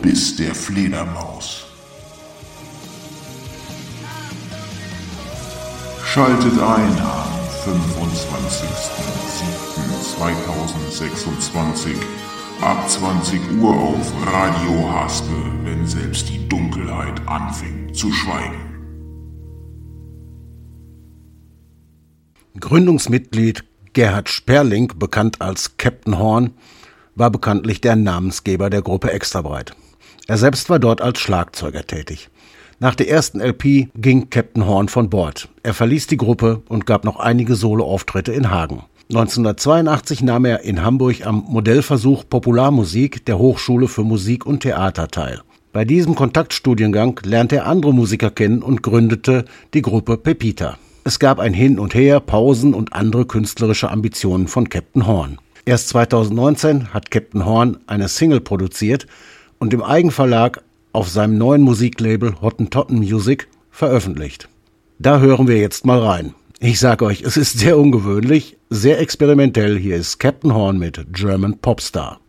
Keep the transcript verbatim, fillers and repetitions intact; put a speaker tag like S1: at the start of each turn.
S1: Biss der Fledermaus. Schaltet ein am fünfundzwanzigsten siebten zweitausendsechsundzwanzig ab zwanzig Uhr auf Radio Haspe, wenn selbst die Dunkelheit anfängt zu schweigen.
S2: Gründungsmitglied Gerhard Sperling, bekannt als Captain Horn, war bekanntlich der Namensgeber der Gruppe Extrabreit. Er selbst war dort als Schlagzeuger tätig. Nach der ersten L P ging Captain Horn von Bord. Er verließ die Gruppe und gab noch einige Soloauftritte in Hagen. neunzehnhundertzweiundachtzig nahm er in Hamburg am Modellversuch Popularmusik der Hochschule für Musik und Theater teil. Bei diesem Kontaktstudiengang lernte er andere Musiker kennen und gründete die Gruppe Pepita. Es gab ein Hin und Her, Pausen und andere künstlerische Ambitionen von Captain Horn. Erst zweitausendneunzehn hat Captain Horn eine Single produziert und im Eigenverlag auf seinem neuen Musiklabel Hottentotten Music veröffentlicht. Da hören wir jetzt mal rein. Ich sag euch, es ist sehr ungewöhnlich, sehr experimentell. Hier ist Captain Horn mit German Popstar.